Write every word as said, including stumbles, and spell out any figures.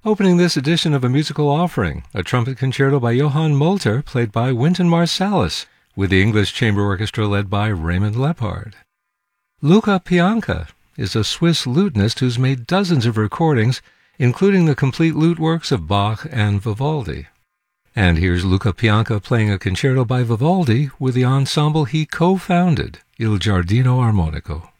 Opening this edition of A Musical Offering, a trumpet concerto by Johann Molter, played by Wynton Marsalis, with the English Chamber Orchestra led by Raymond Lepard. Luca Pianka is a Swiss lutenist who's made dozens of recordings, including the complete lute works of Bach and Vivaldi. And here's Luca Pianka playing a concerto by Vivaldi with the ensemble he co-founded, Il Giardino Armonico.